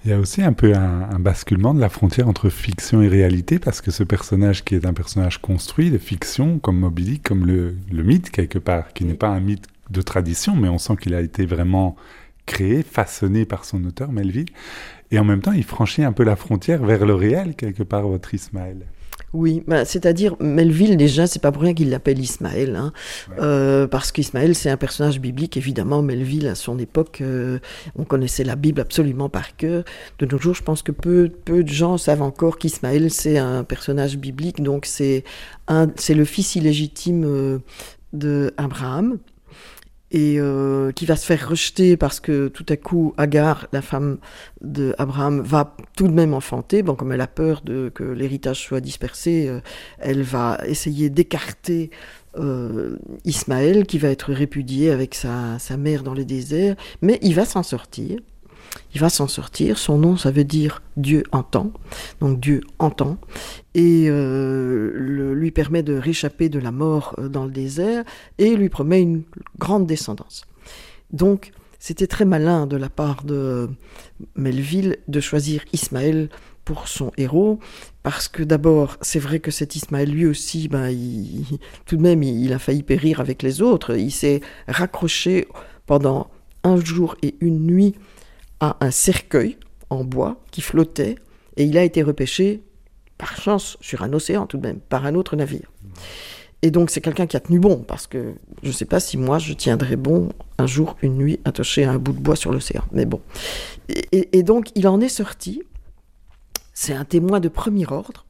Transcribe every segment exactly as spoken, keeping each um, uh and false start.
Il y a aussi un peu un, un basculement de la frontière entre fiction et réalité, parce que ce personnage qui est un personnage construit de fiction, comme Moby Dick, comme le, le mythe quelque part, qui n'est pas un mythe de tradition, mais on sent qu'il a été vraiment créé, façonné par son auteur, Melville. Et en même temps, il franchit un peu la frontière vers le réel, quelque part, votre Ismaël. Oui, bah, c'est-à-dire Melville, déjà, c'est pas pour rien qu'il l'appelle Ismaël, hein, ouais. euh, parce qu'Ismaël, c'est un personnage biblique, évidemment. Melville, à son époque, euh, on connaissait la Bible absolument par cœur. De nos jours, je pense que peu, peu de gens savent encore qu'Ismaël, c'est un personnage biblique, donc c'est, un, c'est le fils illégitime euh, d'Abraham. Et euh, qui va se faire rejeter parce que tout à coup, Agar, la femme d'Abraham, va tout de même enfanter. Bon, comme elle a peur de, que l'héritage soit dispersé, euh, elle va essayer d'écarter euh, Ismaël, qui va être répudié avec sa, sa mère dans le désert. Mais il va s'en sortir. Il va s'en sortir. Son nom, ça veut dire Dieu entend. Donc Dieu entend. Et euh, le, lui permet de réchapper de la mort dans le désert et lui promet une grande descendance. Donc, c'était très malin de la part de Melville de choisir Ismaël pour son héros, parce que d'abord, c'est vrai que cet Ismaël, lui aussi, ben, il, tout de même, il, il a failli périr avec les autres. Il s'est raccroché pendant un jour et une nuit à un cercueil en bois qui flottait, et il a été repêché par chance sur un océan tout de même, par un autre navire. Et donc c'est quelqu'un qui a tenu bon, parce que je ne sais pas si moi je tiendrais bon un jour, une nuit, attaché à un bout de bois sur l'océan, mais bon. Et, et, et donc il en est sorti, c'est un témoin de premier ordre,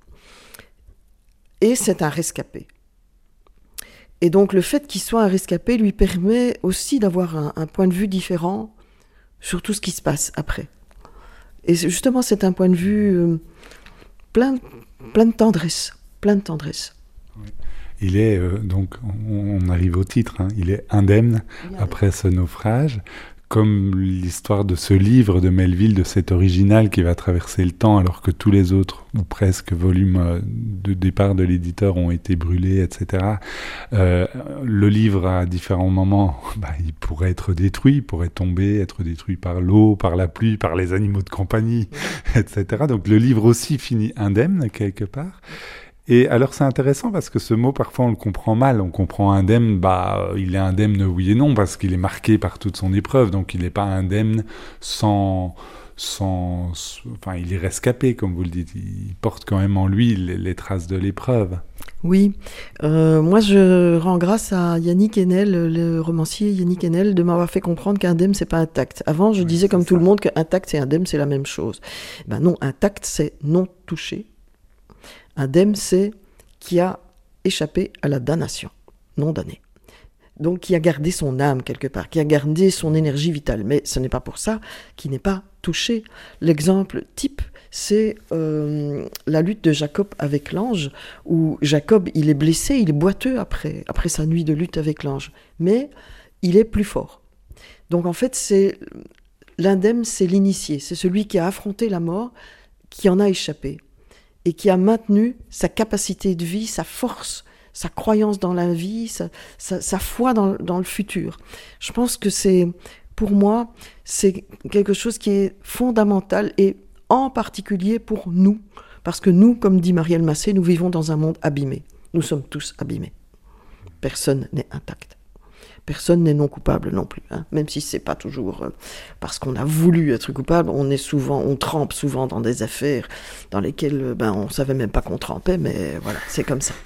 et c'est un rescapé. Et donc le fait qu'il soit un rescapé lui permet aussi d'avoir un, un point de vue différent sur tout ce qui se passe après. Et c'est, justement, c'est un point de vue euh, plein, plein de tendresse, plein de tendresse. Oui. Il est, euh, donc, on, on arrive au titre, hein, il est indemne Bien après ce naufrage, comme l'histoire de ce livre de Melville, de cet original qui va traverser le temps, alors que tous les autres, ou presque, volumes de départ de l'éditeur ont été brûlés, et cetera. Euh, le livre, à différents moments, bah, il pourrait être détruit, il pourrait tomber, être détruit par l'eau, par la pluie, par les animaux de compagnie, et cetera. Donc le livre aussi finit indemne, quelque part. Et alors c'est intéressant parce que ce mot, parfois on le comprend mal. On comprend indemne, bah il est indemne oui et non, parce qu'il est marqué par toute son épreuve, donc il n'est pas indemne sans, sans, enfin il est rescapé, comme vous le dites. Il porte quand même en lui les, les traces de l'épreuve. Oui, euh, moi je rends grâce à Yannick Enel, le romancier Yannick Enel, de m'avoir fait comprendre qu'indemne c'est pas intact. Avant je oui, disais comme ça. Tout le monde qu'intact et indemne c'est la même chose. Ben non, intact c'est non touché. Indemne, c'est qui a échappé à la damnation, non damné. Donc, qui a gardé son âme quelque part, qui a gardé son énergie vitale. Mais ce n'est pas pour ça qu'il n'est pas touché. L'exemple type, c'est euh, la lutte de Jacob avec l'ange, où Jacob, il est blessé, il est boiteux après, après sa nuit de lutte avec l'ange. Mais il est plus fort. Donc, en fait, c'est l'indemne, c'est l'initié. C'est celui qui a affronté la mort, qui en a échappé. Et qui a maintenu sa capacité de vie, sa force, sa croyance dans la vie, sa, sa, sa foi dans, dans le futur. Je pense que c'est, pour moi, c'est quelque chose qui est fondamental, et en particulier pour nous, parce que nous, comme dit Marielle Massé, nous vivons dans un monde abîmé. Nous sommes tous abîmés. Personne n'est intact. Personne n'est non coupable non plus, hein. Même si c'est pas toujours euh, parce qu'on a voulu être coupable, on est souvent, on trempe souvent dans des affaires dans lesquelles ben on savait même pas qu'on trempait, mais voilà, c'est comme ça.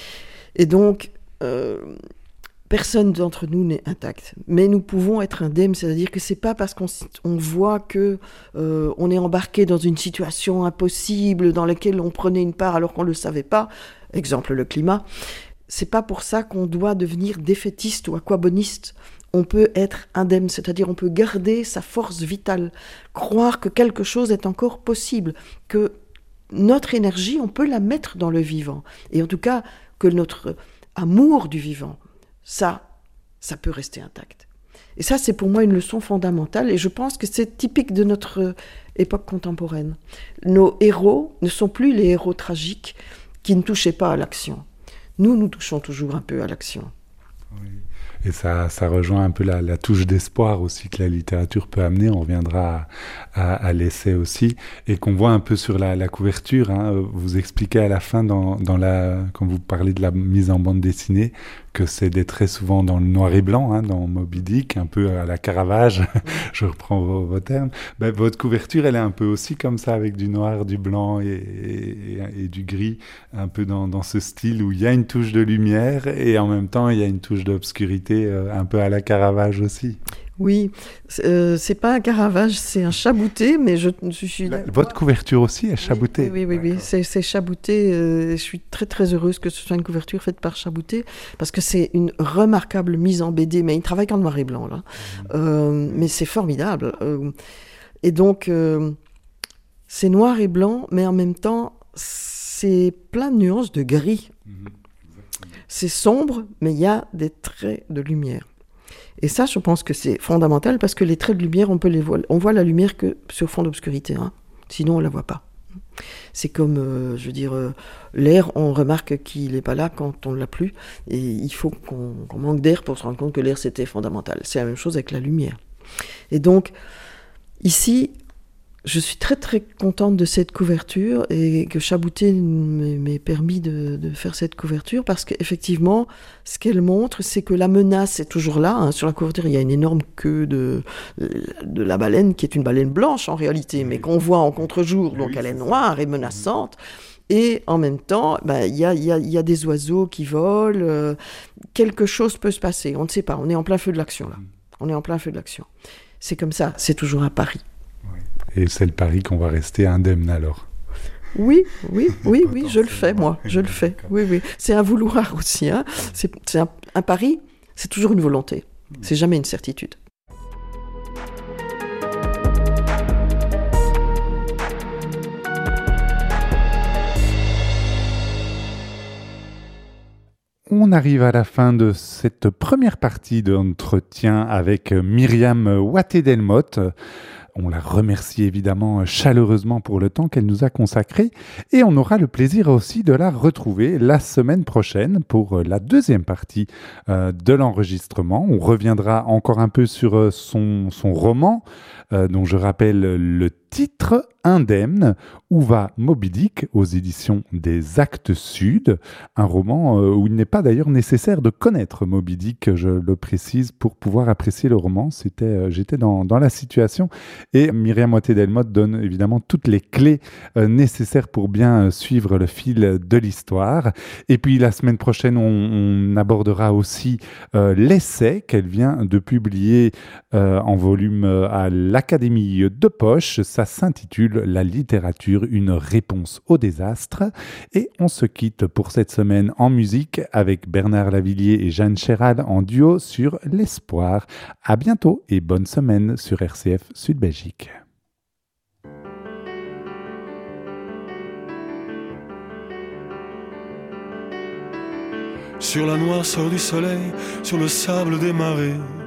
Et donc euh, personne d'entre nous n'est intact, mais nous pouvons être indemnes, c'est-à-dire que c'est pas parce qu'on on voit que euh, on est embarqué dans une situation impossible dans laquelle on prenait une part alors qu'on le savait pas. Exemple le climat. C'est pas pour ça qu'on doit devenir défaitiste ou aquaboniste. On peut être indemne, c'est-à-dire on peut garder sa force vitale, croire que quelque chose est encore possible, que notre énergie, on peut la mettre dans le vivant. Et en tout cas, que notre amour du vivant, ça, ça peut rester intact. Et ça, c'est pour moi une leçon fondamentale, et je pense que c'est typique de notre époque contemporaine. Nos héros ne sont plus les héros tragiques qui ne touchaient pas à l'action. Nous, nous touchons toujours un peu à l'action. Oui. Et ça, ça rejoint un peu la, la touche d'espoir aussi que la littérature peut amener. On reviendra à, à, à l'essai aussi. Et qu'on voit un peu sur la, la couverture. Hein. Vous expliquez à la fin, dans, dans la, quand vous parlez de la mise en bande dessinée, que c'est des traits souvent dans le noir et blanc, hein, dans Moby Dick, un peu à la Caravage, je reprends vos, vos termes. Ben, votre couverture, elle est un peu aussi comme ça, avec du noir, du blanc et, et, et du gris, un peu dans, dans ce style où il y a une touche de lumière et en même temps, il y a une touche d'obscurité, euh, un peu à la Caravage aussi. Oui, euh, c'est pas un Caravage, c'est un chabouté, mais je, je suis là. Votre couverture aussi est chaboutée. Oui, oui, oui, oui. C'est, c'est chabouté. Euh, je suis très très heureuse que ce soit une couverture faite par Chabouté, parce que c'est une remarquable mise en B D, mais il travaille qu'en noir et blanc là. Mmh. Euh, mais c'est formidable. Euh, et donc euh, c'est noir et blanc, mais en même temps c'est plein de nuances de gris. Mmh. C'est sombre, mais il y a des traits de lumière. Et ça, je pense que c'est fondamental parce que les traits de lumière, on peut les voir. On voit la lumière que sur fond d'obscurité, hein. Sinon on la voit pas. C'est comme, euh, je veux dire, euh, l'air, on remarque qu'il n'est pas là quand on ne l'a plus. Et il faut qu'on, qu'on manque d'air pour se rendre compte que l'air, c'était fondamental. C'est la même chose avec la lumière. Et donc, ici, je suis très très contente de cette couverture et que Chabouté m'ait permis de, de faire cette couverture parce qu'effectivement, ce qu'elle montre, c'est que la menace est toujours là. Hein. Sur la couverture, il y a une énorme queue de, de la baleine qui est une baleine blanche en réalité, mais qu'on voit en contre-jour, donc elle est noire et menaçante. Et en même temps, bah, y a, y a, y a des oiseaux qui volent, euh, quelque chose peut se passer, on ne sait pas, on est en plein feu de l'action là. On est en plein feu de l'action. C'est comme ça, c'est toujours un pari. Et c'est le pari qu'on va rester indemne alors. Oui, oui, oui, oui, je le fais, moi, je le fais. Oui, oui. C'est un vouloir aussi. Hein. C'est, c'est un, un pari, c'est toujours une volonté. C'est jamais une certitude. On arrive à la fin de cette première partie d'entretien avec Myriam Watté-Delmotte. On la remercie évidemment chaleureusement pour le temps qu'elle nous a consacré et on aura le plaisir aussi de la retrouver la semaine prochaine pour la deuxième partie euh, de l'enregistrement. On reviendra encore un peu sur son, son roman euh, dont je rappelle le titre Indemne, Où va Moby Dick aux éditions des Actes Sud, un roman euh, où il n'est pas d'ailleurs nécessaire de connaître Moby Dick, je le précise, pour pouvoir apprécier le roman. C'était, euh, j'étais dans, dans la situation et Myriam Watté-Delmotte donne évidemment toutes les clés euh, nécessaires pour bien euh, suivre le fil de l'histoire. Et puis la semaine prochaine, on, on abordera aussi euh, l'essai qu'elle vient de publier euh, en volume euh, à l'Académie de Poche. Ça s'intitule « La littérature, une réponse au désastre ». Et on se quitte pour cette semaine en musique avec Bernard Lavillier et Jeanne Chéral en duo sur l'espoir. À bientôt et bonne semaine sur R C F Sud-Belgique. Sur la noirceur du soleil, sur le sable des marées,